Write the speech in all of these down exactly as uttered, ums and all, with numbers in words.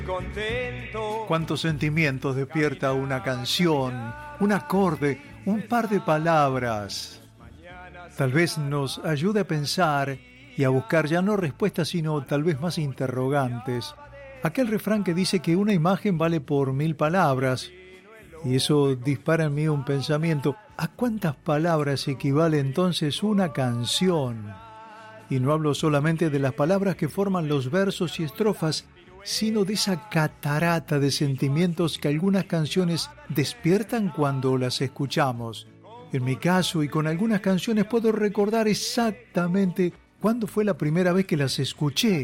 Cuántos sentimientos despierta una canción, un acorde, un par de palabras. Tal vez nos ayude a pensar y a buscar ya no respuestas, sino tal vez más interrogantes. Aquel refrán que dice que una imagen vale por mil palabras, y eso dispara en mí un pensamiento. ¿A cuántas palabras equivale entonces una canción? Y no hablo solamente de las palabras que forman los versos y estrofas, sino de esa catarata de sentimientos que algunas canciones despiertan cuando las escuchamos. En mi caso, y con algunas canciones, puedo recordar exactamente cuándo fue la primera vez que las escuché.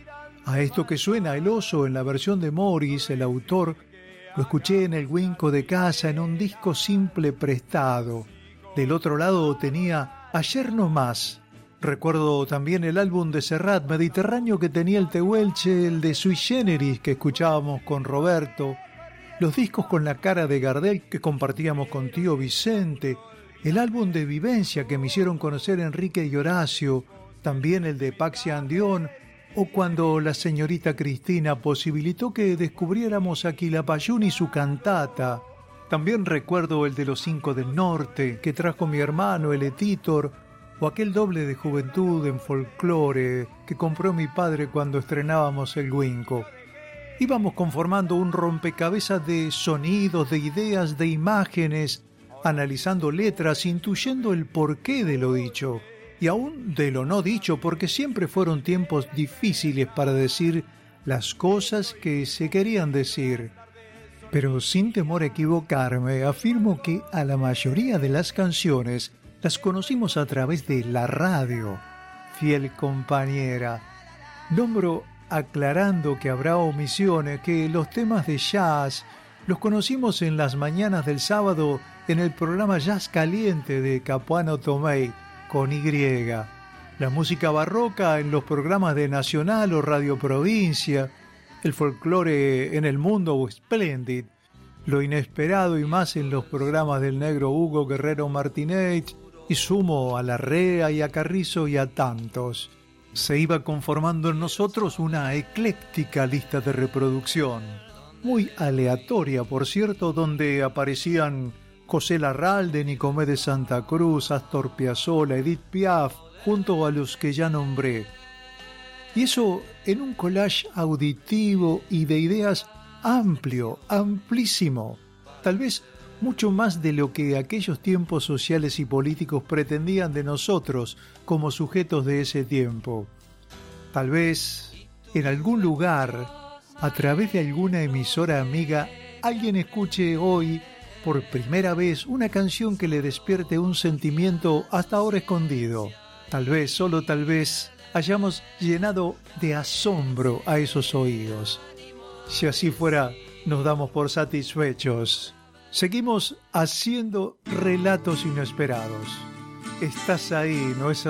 A esto que suena El Oso en la versión de Morris, el autor, lo escuché en el Winco de casa en un disco simple prestado. Del otro lado tenía Ayer no más. Recuerdo también el álbum de Serrat, Mediterráneo, que tenía el Tehuelche, el de Sui Generis que escuchábamos con Roberto, los discos con la cara de Gardel que compartíamos con Tío Vicente, el álbum de Vivencia que me hicieron conocer Enrique y Horacio, también el de Paxi Andión, o cuando la señorita Cristina posibilitó que descubriéramos a Quilapayún y su cantata. También recuerdo el de Los Cinco del Norte, que trajo mi hermano, el Etitor, o aquel doble de Juventud en Folclore que compró mi padre cuando estrenábamos el Winco. Íbamos conformando un rompecabezas de sonidos, de ideas, de imágenes, analizando letras, intuyendo el porqué de lo dicho, y aún de lo no dicho, porque siempre fueron tiempos difíciles para decir las cosas que se querían decir. Pero sin temor a equivocarme, afirmo que a la mayoría de las canciones las conocimos a través de la radio, fiel compañera. Nombro aclarando que habrá omisiones, que los temas de jazz los conocimos en las mañanas del sábado en el programa Jazz Caliente de Capuano Tomei, con Y. La música barroca en los programas de Nacional o Radio Provincia, el folclore en El Mundo o Splendid, lo inesperado y más en los programas del negro Hugo Guerrero Martínez, y sumo a Larrea y a Carrizo y a tantos. Se iba conformando en nosotros una ecléctica lista de reproducción, muy aleatoria, por cierto, donde aparecían José Larralde, Nicomé de Santa Cruz, Astor Piazzolla, Edith Piaf, junto a los que ya nombré. Y eso en un collage auditivo y de ideas amplio, amplísimo, tal vez mucho más de lo que aquellos tiempos sociales y políticos pretendían de nosotros como sujetos de ese tiempo. Tal vez en algún lugar, a través de alguna emisora amiga, alguien escuche hoy por primera vez una canción que le despierte un sentimiento hasta ahora escondido. Tal vez, solo tal vez, hayamos llenado de asombro a esos oídos. Si así fuera, nos damos por satisfechos. Seguimos haciendo relatos inesperados. Estás ahí, ¿no es